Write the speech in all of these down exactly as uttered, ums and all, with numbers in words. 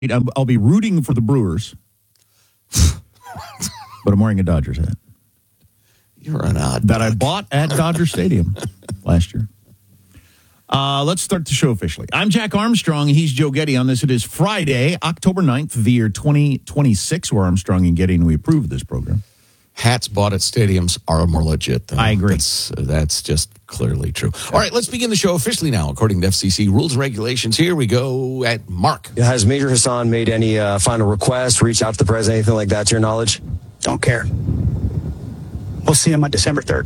I'll, I'll be rooting for the Brewers, but I'm wearing a Dodgers hat. You're an odd that duck. I bought at Dodger Stadium last year. Uh, let's start the show officially. I'm Jack Armstrong. He's Joe Getty on this. It is Friday, October ninth, the year twenty twenty-six. We're Armstrong and Getty, and we approve this program. Hats bought at stadiums are more legit, though. I agree. That's, uh, that's just clearly true. All right, let's begin the show officially now. According to F C C rules and regulations, here we go at Mark. Has Major Hassan made any uh, final requests, reach out to the president, anything like that, to your knowledge? Don't care. We'll see him on December third.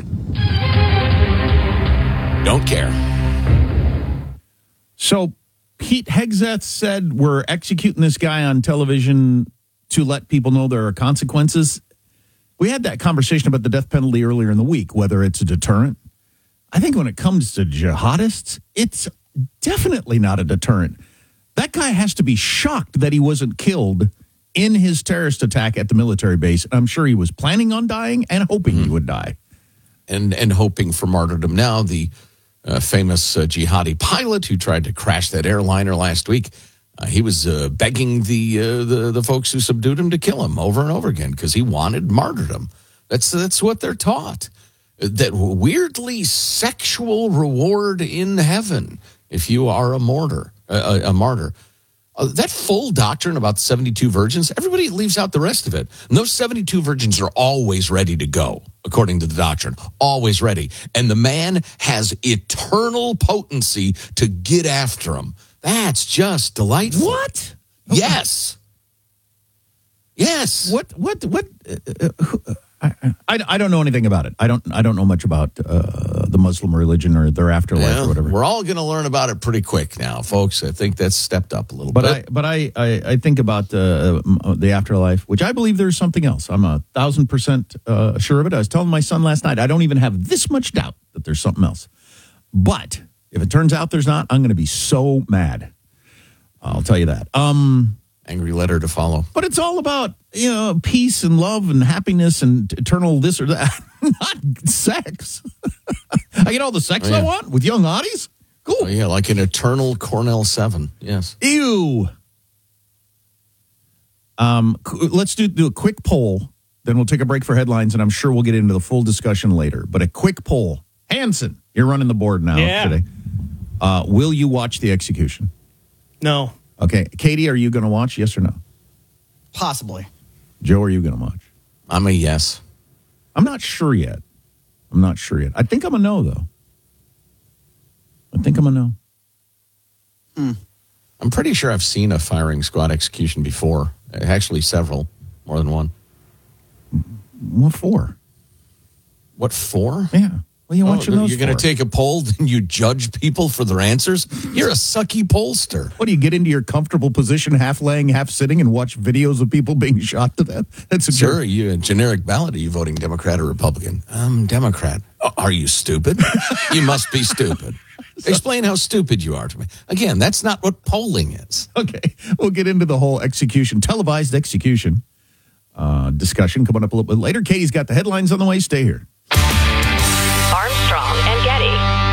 Don't care. So Pete Hegseth said we're executing this guy on television to let people know there are consequences. We had that conversation about the death penalty earlier in the week, whether it's a deterrent. I think when it comes to jihadists, it's definitely not a deterrent. That guy has to be shocked that he wasn't killed in his terrorist attack at the military base. I'm sure he was planning on dying and hoping mm-hmm. he would die. And, and hoping for martyrdom. Now, the uh, famous uh, jihadi pilot who tried to crash that airliner last week, Uh, he was uh, begging the, uh, the the folks who subdued him to kill him over and over again because he wanted martyrdom. That's that's what they're taught. That weirdly sexual reward in heaven if you are a martyr. Uh, a, a martyr. Uh, that full doctrine about seventy-two virgins, everybody leaves out the rest of it. And those seventy-two virgins are always ready to go, according to the doctrine. Always ready. And the man has eternal potency to get after them. That's just delightful. What? Yes. Yes. What? What? What? Uh, uh, I, I, I don't know anything about it. I don't. I don't know much about uh, the Muslim religion or their afterlife yeah, or whatever. We're all going to learn about it pretty quick now, folks. I think that's stepped up a little but bit. I, but I, I, I think about uh, the afterlife, which I believe there's something else. I'm a thousand percent uh, sure of it. I was telling my son last night, I don't even have this much doubt that there's something else. But if it turns out there's not, I'm going to be so mad. I'll tell you that. Um, Angry letter to follow. But it's all about, you know, peace and love and happiness and eternal this or that, not sex. I get all the sex oh, yeah. I want with young hotties. Cool. Oh, yeah, like an eternal Cornell seven. Yes. Ew. Um, let's do, do a quick poll. Then we'll take a break for headlines, and I'm sure we'll get into the full discussion later. But a quick poll. Hanson, you're running the board now yeah. today. Uh, will you watch the execution? No. Okay. Katie, are you going to watch? Yes or no? Possibly. Joe, are you going to watch? I'm a yes. I'm not sure yet. I'm not sure yet. I think I'm a no, though. I think I'm a no. Hmm. I'm pretty sure I've seen a firing squad execution before. Actually, several. More than one. What for? What for? Yeah. Well, you watching oh, those You're going to take a poll and you judge people for their answers? You're a sucky pollster. What, do you get into your comfortable position, half laying, half sitting, and watch videos of people being shot to death? That's a Sure, joke. you a generic ballot. Are you voting Democrat or Republican? I'm Democrat. Uh, are you stupid? You must be stupid. So, explain how stupid you are to me. Again, that's not what polling is. Okay, we'll get into the whole execution, televised execution uh, discussion coming up a little bit later. Katie's got the headlines on the way. Stay here. Armstrong and Getty.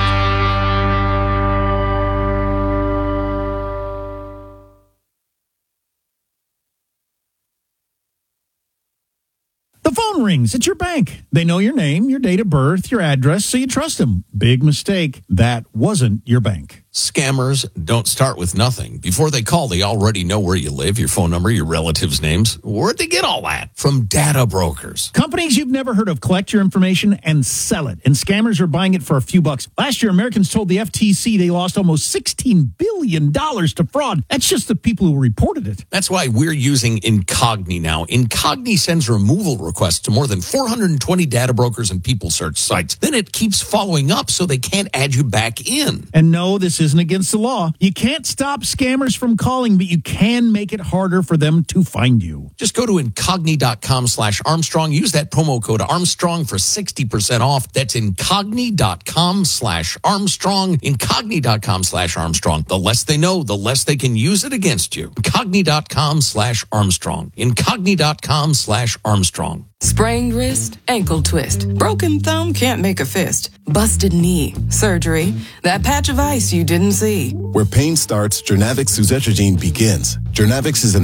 The phone rings. It's your bank. They know your name, your date of birth, your address, so you trust them. Big mistake. That wasn't your bank. Scammers don't start with nothing. Before they call, they already know where you live, your phone number, your relatives' names. Where'd they get all that? From data brokers. Companies you've never heard of collect your information and sell it. And scammers are buying it for a few bucks. Last year, Americans told the F T C they lost almost sixteen billion dollars to fraud. That's just the people who reported it. That's why we're using Incogni now. Incogni sends removal requests to more than four hundred twenty data brokers and people search sites. Then it keeps following up so they can't add you back in. And no, this isn't against the law. You can't stop scammers from calling, but you can make it harder for them to find you. Just go to incogni.com slash Armstrong. Use that promo code Armstrong for sixty percent off. That's incogni.com slash Armstrong. Incogni.com slash Armstrong. The less they know, the less they can use it against you. Incogni.com slash Armstrong. Incogni.com slash Armstrong. Sprained wrist, ankle twist, broken thumb can't make a fist, busted knee, surgery, that patch of ice you didn't see. Where pain starts, Jernavix suzetrigine begins. Jernavix is an